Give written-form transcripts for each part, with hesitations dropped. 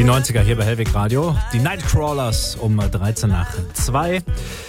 90er hier bei Hellwig Radio. Die Nightcrawlers um 13 nach 2.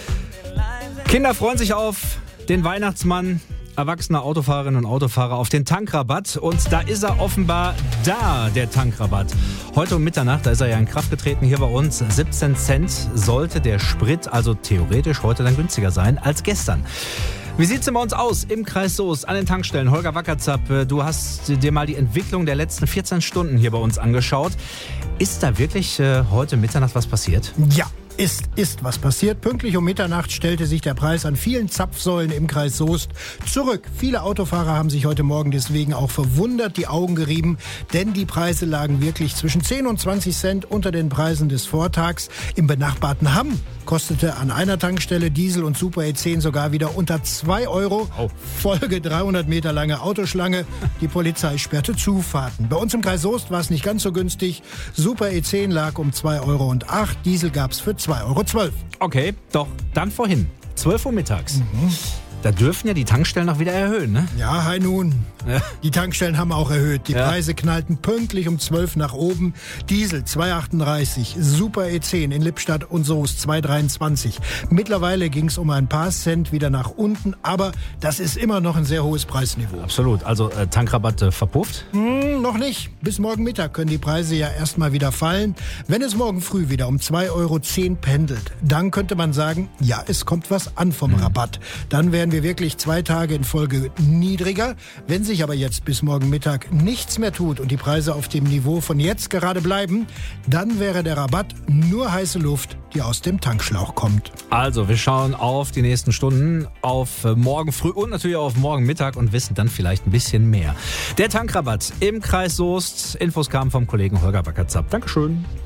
Kinder freuen sich auf den Weihnachtsmann. Erwachsene Autofahrerinnen und Autofahrer auf den Tankrabatt. Und da ist er offenbar da, der Tankrabatt. Heute um Mitternacht, da ist er ja in Kraft getreten hier bei uns. 17 Cent sollte der Sprit also theoretisch heute dann günstiger sein als gestern. Wie sieht's denn bei uns aus im Kreis Soest an den Tankstellen? Holger Wackerzapp, du hast dir mal die Entwicklung der letzten 14 Stunden hier bei uns angeschaut. Ist da wirklich heute Mitternacht was passiert? Ja. Ist was passiert. Pünktlich um Mitternacht stellte sich der Preis an vielen Zapfsäulen im Kreis Soest zurück. Viele Autofahrer haben sich heute Morgen deswegen auch verwundert die Augen gerieben, denn die Preise lagen wirklich zwischen 10 und 20 Cent unter den Preisen des Vortags. Im benachbarten Hamm kostete an einer Tankstelle Diesel und Super E10 sogar wieder unter 2 Euro. Oh. Folge 300 Meter lange Autoschlange. Die Polizei sperrte Zufahrten. Bei uns im Kreis Soest war es nicht ganz so günstig. Super E10 lag um 2,08 Euro. Diesel gab es für 2,12 Euro. Okay, doch dann vorhin, 12 Uhr mittags. Da dürfen ja die Tankstellen noch wieder erhöhen, ne? Ja, hi nun. Ja. Die Tankstellen haben auch erhöht. Die Ja. Preise knallten pünktlich um 12 nach oben. Diesel 2,38, Super E10 in Lippstadt und Soest 2,23. Mittlerweile ging es um ein paar Cent wieder nach unten, aber das ist immer noch ein sehr hohes Preisniveau. Absolut, also Tankrabatt verpufft. Noch nicht. Bis morgen Mittag können die Preise ja erstmal wieder fallen. Wenn es morgen früh wieder um 2,10 Euro pendelt, dann könnte man sagen, ja, es kommt was an vom Rabatt. Dann wären wir wirklich 2 Tage in Folge niedriger. Wenn sich aber jetzt bis morgen Mittag nichts mehr tut und die Preise auf dem Niveau von jetzt gerade bleiben, dann wäre der Rabatt nur heiße Luft, die aus dem Tankschlauch kommt. Also, wir schauen auf die nächsten Stunden, auf morgen früh und natürlich auch auf morgen Mittag und wissen dann vielleicht ein bisschen mehr. Der Tankrabatt im Kreis Soest. Infos kamen vom Kollegen Holger Wackerzapp. Dankeschön.